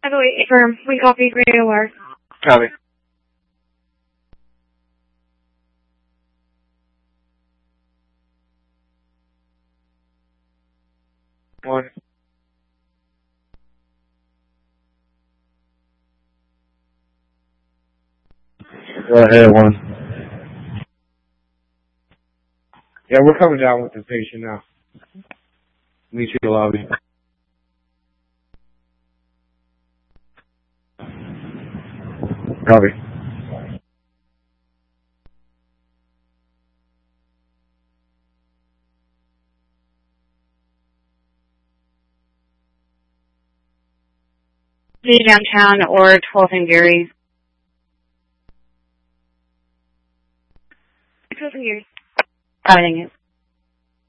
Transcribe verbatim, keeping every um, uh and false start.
Have a wait for we copy radio wire. Copy. One. Go ahead, one. Yeah, we're coming down with the patient now. Meet you in the lobby. Copy. Be downtown or twelfth and Gary. twelfth and Gary. Finding it.